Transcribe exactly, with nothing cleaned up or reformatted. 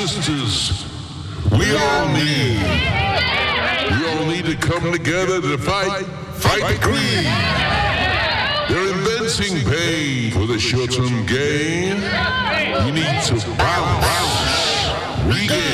sisters, we all need. We all need to come together to fight, fight greed. They're inventing pain for the short-term gain. We need to bounce, regain.